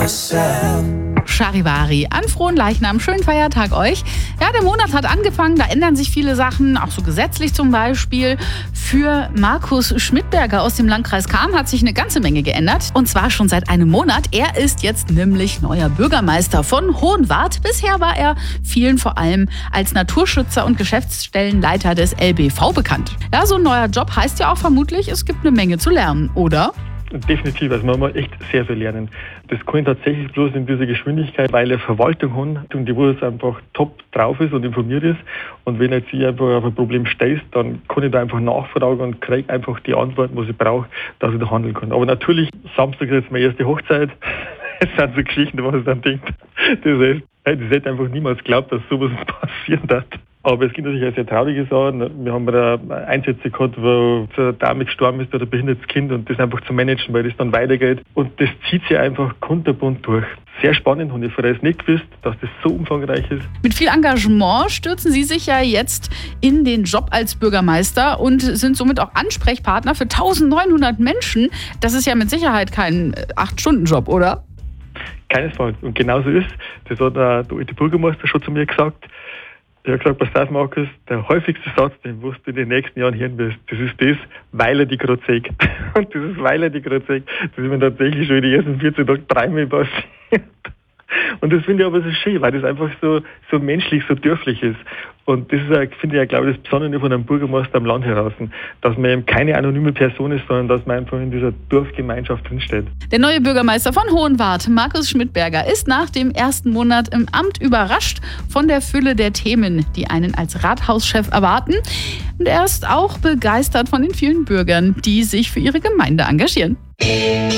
Charivari, an Fronleichnam, schönen Feiertag euch. Ja, der Monat hat angefangen, da ändern sich viele Sachen, auch so gesetzlich zum Beispiel. Für Markus Schmidberger aus dem Landkreis Cham hat sich eine ganze Menge geändert. Und zwar schon seit einem Monat. Er ist jetzt nämlich neuer Bürgermeister von Hohenwart. Bisher war er vielen vor allem als Naturschützer und Geschäftsstellenleiter des LBV bekannt. Ja, so ein neuer Job heißt ja auch vermutlich, es gibt eine Menge zu lernen, oder? Definitiv, also man muss echt sehr viel lernen. Das kann ich tatsächlich bloß in dieser Geschwindigkeit, weil eine Verwaltung haben, die wo jetzt einfach top drauf ist und informiert ist. Und wenn jetzt ich einfach auf ein Problem stößt, dann kann ich da einfach nachfragen und kriege einfach die Antworten, was ich brauche, dass ich da handeln kann. Aber natürlich, Samstag ist jetzt meine erste Hochzeit. Das sind so Geschichten, wo man dann denkt, das hätte einfach niemals geglaubt, dass sowas passieren darf. Aber es gibt natürlich auch sehr traurige Sachen. Wir haben da Einsätze gehabt, wo eine Dame gestorben ist oder ein behindertes Kind und das einfach zu managen, weil das dann weitergeht. Und das zieht sich einfach kunterbunt durch. Sehr spannend und ich habe vorher nicht gewusst, dass das so umfangreich ist. Mit viel Engagement stürzen Sie sich ja jetzt in den Job als Bürgermeister und sind somit auch Ansprechpartner für 1900 Menschen. Das ist ja mit Sicherheit kein 8-Stunden-Job, oder? Keinesfalls. Und genauso ist. Das hat der alte Bürgermeister schon zu mir gesagt. Ich habe gesagt, pass auf, Markus, der häufigste Satz, den du in den nächsten Jahren hören wirst, das ist das, weil er die gerade sagt. Und dieses, weil er die gerade sagt, das ist mir tatsächlich schon in den ersten 14 Tagen dreimal passiert. Und das finde ich aber so schön, weil das einfach so menschlich, so dörflich ist. Und das ist, finde ich, glaube ich, das Besondere von einem Bürgermeister am Land heraus, dass man eben keine anonyme Person ist, sondern dass man einfach in dieser Dorfgemeinschaft drinsteht. Der neue Bürgermeister von Hohenwart, Markus Schmidberger, ist nach dem ersten Monat im Amt überrascht von der Fülle der Themen, die einen als Rathauschef erwarten. Und er ist auch begeistert von den vielen Bürgern, die sich für ihre Gemeinde engagieren.